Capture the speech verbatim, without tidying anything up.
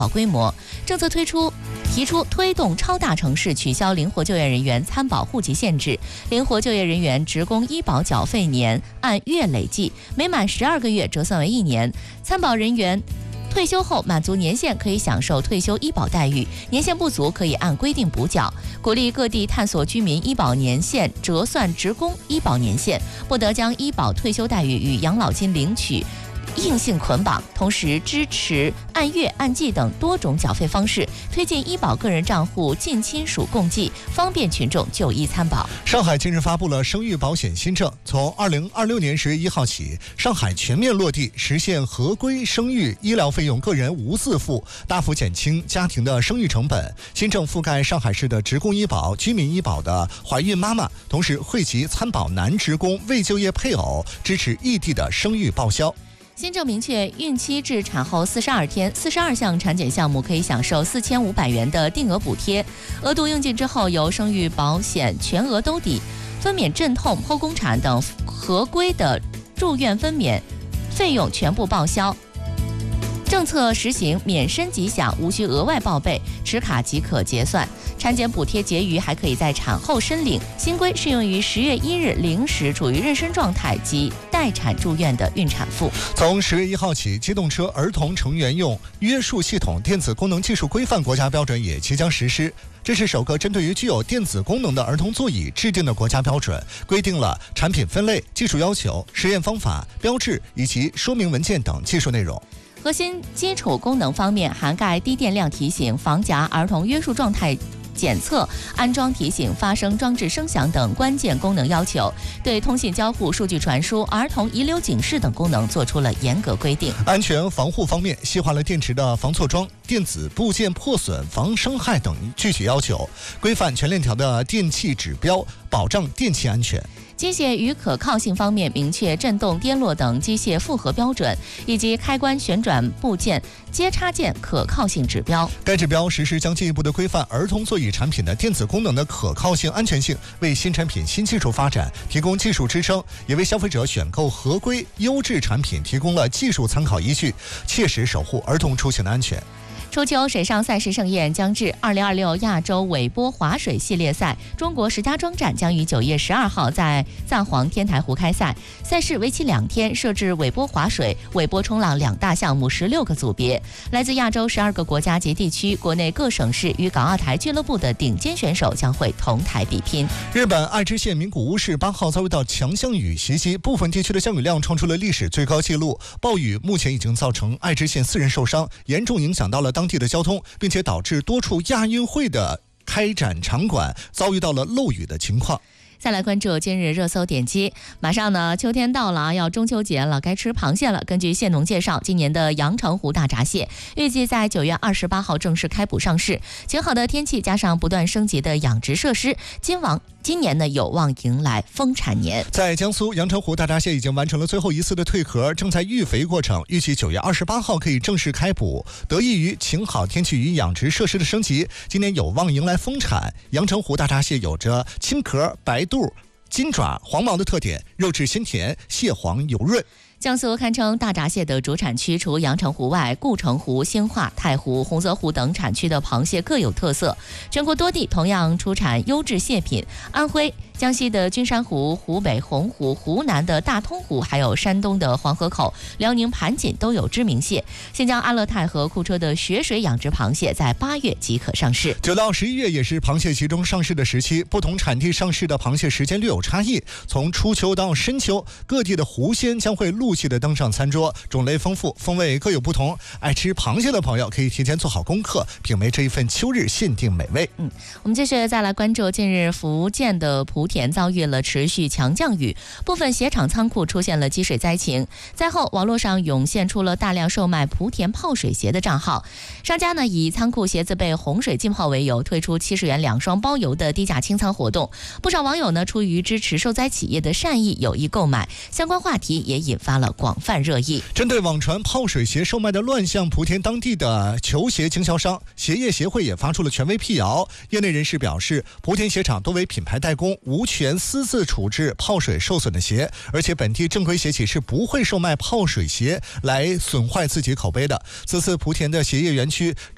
规模。政策推出提出推动超大城市取消灵活就业人员参保户籍限制，灵活就业人员职工医保缴费年按月累计，每满十二个月折算为一年。参保人员退休后满足年限可以享受退休医保待遇，年限不足可以按规定补缴。鼓励各地探索居民医保年限折算职工医保年限，不得将医保退休待遇与养老金领取硬性捆绑，同时支持按月、按季等多种缴费方式，推进医保个人账户近亲属共计，方便群众就医参保。 上海近日发布了生育保险新政，从二零二六年十月一号起，上海全面落地实现合规生育医疗费用个人无自付，大幅减轻家庭的生育成本。新政覆盖上海市的职工医保、居民医保的怀孕妈妈，同时惠及参保男职工未就业配偶，支持异地的生育报销。 新政明确，孕期至产后四十二天，四十二项产检项目可以享受四千五百元的定额补贴，额度用尽之后由生育保险全额兜底，分娩阵痛、剖宫产等合规的住院分娩费用全部报销。政策实行免申即享，无需额外报备，持卡即可结算。产检补贴结余还可以在产后申领。新规适用于十月一日零时处于妊娠状态及待产住院的孕产妇。 从十月一号起，机动车儿童成员用约束系统电子功能技术规范国家标准也即将实施。这是首个针对于具有电子功能的儿童座椅制定的国家标准，规定了产品分类、技术要求、实验方法、标志以及说明文件等技术内容。 核心基础功能方面，涵盖低电量提醒、防夹儿童约束状态检测、安装提醒、发声装置声响等关键功能要求，对通信交互、数据传输、儿童遗留警示等功能做出了严格规定。 安全防护方面，细化了电池的防错装、电子部件破损、防伤害等具体要求，规范全链条的电气指标，保障电气安全。 机械与可靠性方面，明确振动、跌落等机械复合标准，以及开关、旋转部件、接插件可靠性指标。 该指标实施将进一步的规范儿童座椅产品的电子功能的可靠性、安全性，为新产品、新技术发展提供技术支撑，也为消费者选购合规优质产品提供了技术参考依据，切实守护儿童出行的安全。 初秋水上赛事盛宴将至，二零二六亚洲尾波划水系列赛，中国石家庄站将于九月十二号在赞皇天台湖开赛。赛事为期两天，设置尾波划水、尾波冲浪两大项目，十六个组别。来自亚洲十二个国家及地区，国内各省市与港澳台俱乐部的顶尖选手将会同台比拼。 日本爱知县名古屋市八号遭遇到强降雨袭击，部分地区的降雨量创出了历史最高纪录。暴雨目前已经造成爱知县四人受伤，严重影响到了当地的交通，并且导致多处亚运会的开展场馆遭遇到了漏雨的情况。 再来关注今日热搜点击，马上呢秋天到了，要中秋节了，该吃螃蟹了。根据蟹农介绍，今年的阳澄湖大闸蟹预计在九月二十八号正式开捕上市。晴好的天气加上不断升级的养殖设施，今往今年呢有望迎来丰产年。 在江苏，阳澄湖大闸蟹已经完成了最后一次的蜕壳，正在育肥过程，预计九月二十八号可以正式开捕。得益于晴好天气与养殖设施的升级，今年有望迎来丰产。阳澄湖大闸蟹有着青壳、白肚、金爪、黄毛的特点，肉质鲜甜，蟹黄油润。 江苏堪称大闸蟹的主产区，除阳澄湖外，固城湖、兴化、太湖、洪泽湖等产区的螃蟹各有特色。全国多地同样出产优质蟹品，安徽、江西的君山湖、湖北洪湖、湖南的大通湖，还有山东的黄河口、辽宁盘锦都有知名蟹。新疆阿勒泰和库车的雪水养殖螃蟹在八月即可上市。 九到十一月也是螃蟹集中上市的时期，不同产地上市的螃蟹时间略有差异。从初秋到深秋，各地的湖鲜将会陆续的登上餐桌，种类丰富，风味各有不同。爱吃螃蟹的朋友可以提前做好功课，品味这一份秋日限定美味。 嗯，我们继续再来关注近日福建的莆田遭遇了持续强降雨，部分鞋厂仓库出现了积水灾情。灾后，网络上涌现出了大量售卖莆田泡水鞋的账号，商家呢以仓库鞋子被洪水浸泡为由，推出七十元两双包邮的低价清仓活动。不少网友呢出于支持受灾企业的善意，有意购买，相关话题也引发了广泛热议。 针对网传泡水鞋售卖的乱象，莆田当地的球鞋经销商鞋业协会也发出了权威辟谣。业内人士表示，莆田鞋厂多为品牌代工，无权私自处置泡水受损的鞋，而且本地正规鞋企是不会售卖泡水鞋来损坏自己口碑的。此次莆田的鞋业园区